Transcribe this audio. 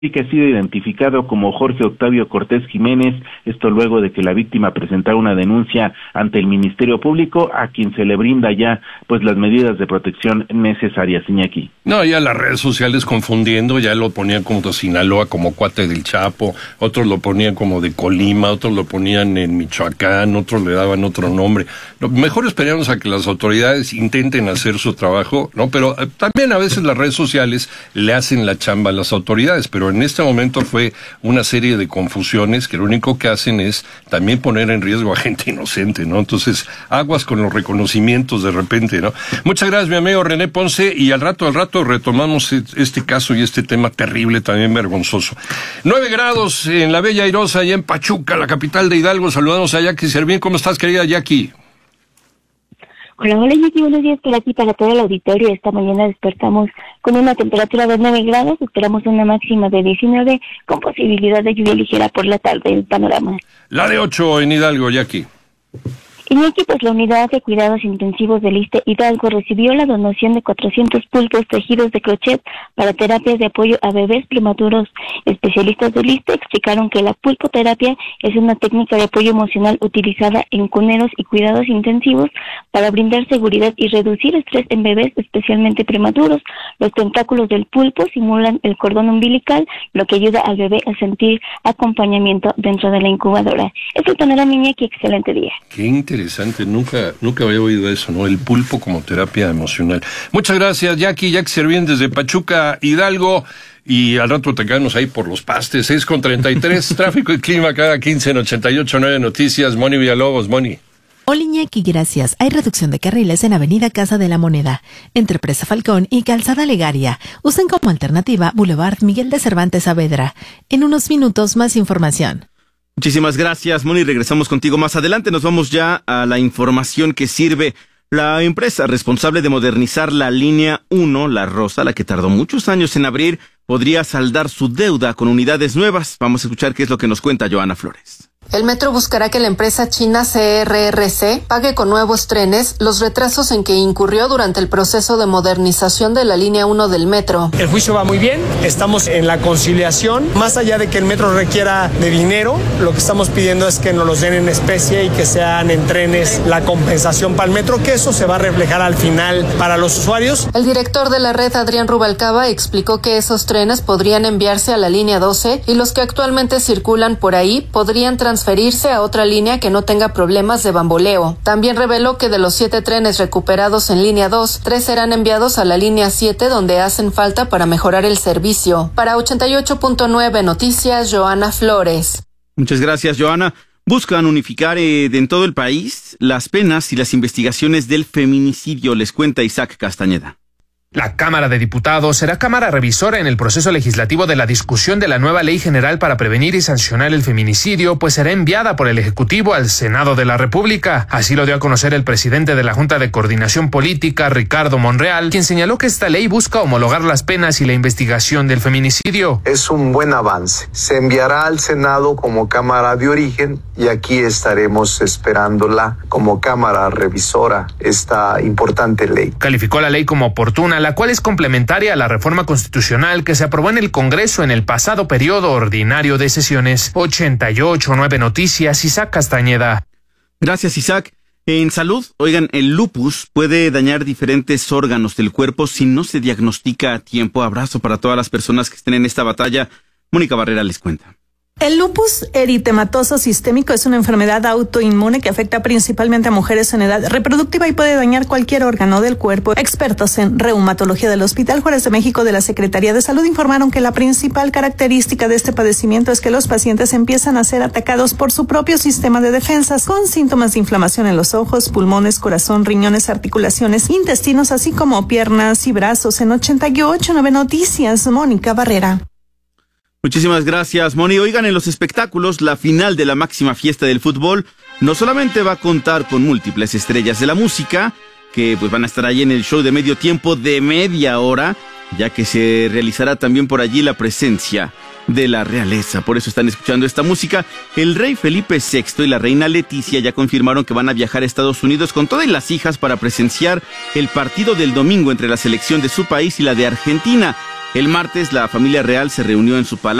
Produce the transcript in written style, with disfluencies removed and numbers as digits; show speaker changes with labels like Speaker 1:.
Speaker 1: y que ha sido identificado como Jorge Octavio Cortés Jiménez, esto luego de que la víctima presentara una denuncia ante el Ministerio Público, a quien se le brinda ya pues las medidas de protección necesarias. Iñaki.
Speaker 2: No, ya las redes sociales confundiendo, ya lo ponían como de Sinaloa, como cuate del Chapo, otros lo ponían como de Colima, otros lo ponían en Michoacán, otros le daban otro nombre. Mejor esperamos a que las autoridades intenten hacer su trabajo, ¿no? Pero también a veces las redes sociales le hacen la chamba a las autoridades, pero en este momento fue una serie de confusiones que lo único que hacen es también poner en riesgo a gente inocente, ¿no? Entonces, aguas con los reconocimientos de repente, ¿no? Muchas gracias, mi amigo René Ponce, y al rato retomamos este caso y este tema terrible, también vergonzoso. 9 grados en la Bella Airosa, allá en Pachuca, la capital de Hidalgo. Saludamos a Jackie Servín. ¿Cómo estás, querida Jackie?
Speaker 3: Hola, Jackie, buenos días por aquí para todo el auditorio. Esta mañana despertamos con una temperatura de 9 grados, esperamos una máxima de 19, con posibilidad de lluvia ligera por la tarde. El panorama.
Speaker 2: La de 8 en Hidalgo, Jackie.
Speaker 3: Iñaki, pues la unidad de cuidados intensivos del ISSSTE Hidalgo recibió la donación de 400 pulpos tejidos de crochet para terapias de apoyo a bebés prematuros. Especialistas del ISSSTE explicaron que la pulpoterapia es una técnica de apoyo emocional utilizada en cuneros y cuidados intensivos para brindar seguridad y reducir estrés en bebés, especialmente prematuros. Los tentáculos del pulpo simulan el cordón umbilical, lo que ayuda al bebé a sentir acompañamiento dentro de la incubadora. Es el panorama, Iñaki, excelente día.
Speaker 2: Qué interesante, nunca había oído eso, ¿no? El pulpo como terapia emocional. Muchas gracias, Jackie Servín desde Pachuca, Hidalgo, y al rato te quedamos ahí por los pastes. 6:33, tráfico y clima cada 15 en 88.9 Noticias. Moni Villalobos, Moni.
Speaker 4: Hola, Iñaki, gracias. Hay reducción de carriles en Avenida Casa de la Moneda, entre Presa Falcón y Calzada Legaria. Usen como alternativa Boulevard Miguel de Cervantes Saavedra. En unos minutos, más información.
Speaker 5: Muchísimas gracias, Moni. Regresamos contigo más adelante. Nos vamos ya a la información que sirve. La empresa responsable de modernizar la línea 1, La Rosa, la que tardó muchos años en abrir, podría saldar su deuda con unidades nuevas. Vamos a escuchar qué es lo que nos cuenta Joana Flores.
Speaker 6: El metro buscará que la empresa china CRRC pague con nuevos trenes los retrasos en que incurrió durante el proceso de modernización de la línea 1 del metro.
Speaker 7: El juicio va muy bien, estamos en la conciliación. Más allá de que el metro requiera de dinero, lo que estamos pidiendo es que nos los den en especie y que sean en trenes la compensación para el metro, que eso se va a reflejar al final para los usuarios.
Speaker 6: El director de la red, Adrián Rubalcaba, explicó que esos trenes podrían enviarse a la línea 12 y los que actualmente circulan por ahí podrían transferirse a otra línea que no tenga problemas de bamboleo. También reveló que de los 7 trenes recuperados en línea 2, 3 serán enviados a la línea 7, donde hacen falta para mejorar el servicio. Para 88.9 Noticias, Joana Flores.
Speaker 5: Muchas gracias, Joana. Buscan unificar en todo el país las penas y las investigaciones del feminicidio, les cuenta Isaac Castañeda.
Speaker 8: La Cámara de Diputados será cámara revisora en el proceso legislativo de la discusión de la nueva Ley General para prevenir y sancionar el feminicidio, pues será enviada por el Ejecutivo al Senado de la República. Así lo dio a conocer el presidente de la Junta de Coordinación Política, Ricardo Monreal, quien señaló que esta ley busca homologar las penas y la investigación del feminicidio.
Speaker 9: Es un buen avance. Se enviará al Senado como cámara de origen y aquí estaremos esperándola como cámara revisora esta importante ley.
Speaker 8: Calificó la ley como oportuna, la cual es complementaria a la reforma constitucional que se aprobó en el Congreso en el pasado periodo ordinario de sesiones. 88.9 Noticias, Isaac Castañeda.
Speaker 5: Gracias, Isaac. En salud, oigan, el lupus puede dañar diferentes órganos del cuerpo si no se diagnostica a tiempo. Abrazo para todas las personas que estén en esta batalla. Mónica Barrera les cuenta.
Speaker 10: El lupus eritematoso sistémico es una enfermedad autoinmune que afecta principalmente a mujeres en edad reproductiva y puede dañar cualquier órgano del cuerpo. Expertos en reumatología del Hospital Juárez de México de la Secretaría de Salud informaron que la principal característica de este padecimiento es que los pacientes empiezan a ser atacados por su propio sistema de defensas, con síntomas de inflamación en los ojos, pulmones, corazón, riñones, articulaciones, intestinos, así como piernas y brazos. En 88.9 Noticias, Mónica Barrera.
Speaker 5: Muchísimas gracias, Moni. Oigan, en los espectáculos, la final de la máxima fiesta del fútbol no solamente va a contar con múltiples estrellas de la música, que pues van a estar ahí en el show de medio tiempo de media hora, ya que se realizará también por allí la presencia de la realeza. Por eso están escuchando esta música. El rey Felipe VI y la reina Leticia ya confirmaron que van a viajar a Estados Unidos con todas las hijas para presenciar el partido del domingo entre la selección de su país y la de Argentina. El martes la familia real se reunió en su palacio